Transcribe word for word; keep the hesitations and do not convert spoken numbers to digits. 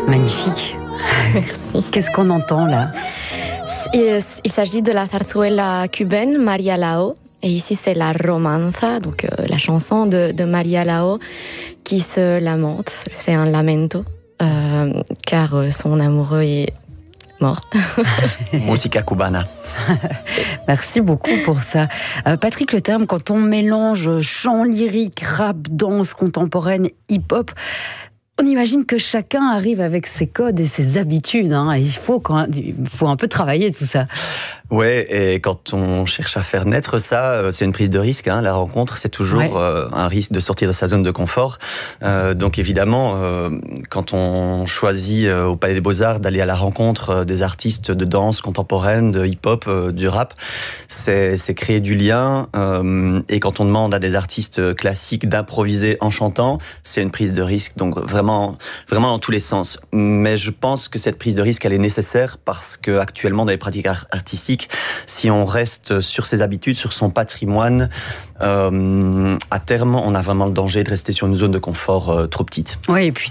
Magnifique. Merci. Qu'est-ce qu'on entend là? Il, il s'agit de la zarzuela cubaine Maria Lao. Et ici, c'est la romanza, donc euh, la chanson de, de Maria Lao qui se lamente. C'est un lamento, euh, car euh, son amoureux est mort. Musica cubana. Merci beaucoup pour ça. Euh, Patrick Leterme, quand on mélange chant lyrique, rap, danse contemporaine, hip-hop, on imagine que chacun arrive avec ses codes et ses habitudes. Hein. Il faut, quand même, il faut un peu travailler tout ça. Ouais, et quand on cherche à faire naître ça, c'est une prise de risque. Hein. La rencontre, c'est toujours ouais. euh, un risque de sortir de sa zone de confort. Euh, donc évidemment, euh, quand on choisit euh, au Palais des Beaux-Arts d'aller à la rencontre euh, des artistes de danse contemporaine, de hip-hop, euh, du rap, c'est, c'est créer du lien. Euh, et quand on demande à des artistes classiques d'improviser en chantant, c'est une prise de risque. Donc vraiment, vraiment dans tous les sens. Mais je pense que cette prise de risque, elle est nécessaire parce que actuellement dans les pratiques artistiques, si on reste sur ses habitudes, sur son patrimoine, euh, à terme, on a vraiment le danger de rester sur une zone de confort euh, trop petite. Oui, et puis